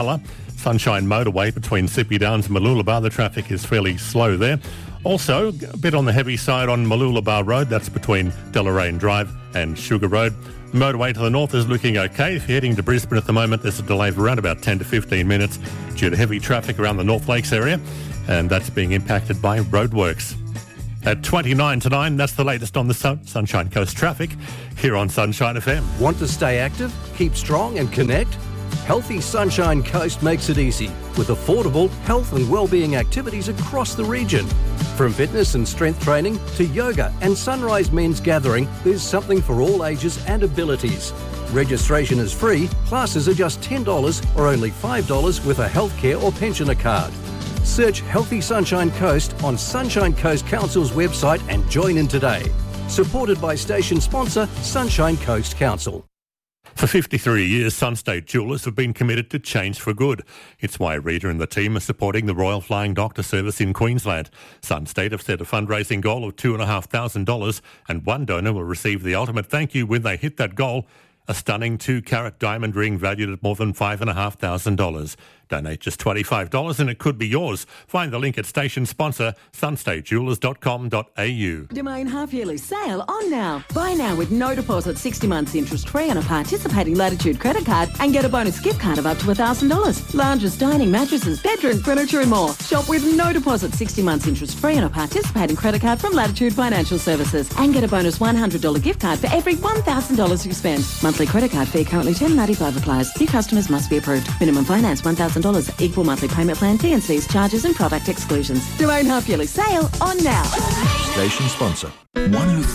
Sunshine Motorway between Sippy Downs and Mooloolaba. The traffic is fairly slow there. Also, a bit on the heavy side on Mooloolaba Road. That's between Deloraine Drive and Sugar Road. Motorway to the north is looking okay. If you're heading to Brisbane at the moment, there's a delay of around about 10 to 15 minutes due to heavy traffic around the North Lakes area, and that's being impacted by roadworks. At 29 to 9, that's the latest on the Sunshine Coast traffic here on Sunshine FM. Want to stay active, keep strong and connect? Healthy Sunshine Coast makes it easy with affordable health and wellbeing activities across the region. From fitness and strength training to yoga and Sunrise Men's Gathering, there's something for all ages and abilities. Registration is free, classes are just $10 or only $5 with a healthcare or pensioner card. Search Healthy Sunshine Coast on Sunshine Coast Council's website and join in today. Supported by station sponsor Sunshine Coast Council. For 53 years, Sunstate Jewellers have been committed to change for good. It's why Rita and the team are supporting the Royal Flying Doctor Service in Queensland. Sunstate have set a fundraising goal of $2,500 and one donor will receive the ultimate thank you when they hit that goal, a stunning 2-carat diamond ring valued at more than $5,500. Donate just $25 and it could be yours. Find the link at station sponsor sunstatejewellers.com.au. Domain half-yearly sale on now. Buy now with no deposit, 60 months interest-free on a participating Latitude credit card and get a bonus gift card of up to $1,000. Lounges, dining, mattresses, bedroom furniture and more. Shop with no deposit, 60 months interest-free on a participating credit card from Latitude Financial Services and get a bonus $100 gift card for every $1,000 you spend. Monthly credit card fee currently $10.95 applies. New customers must be approved. Minimum finance $1,000. Equal monthly payment plan, T&Cs, charges and product exclusions. Domain half-yearly sale on now. Station sponsor.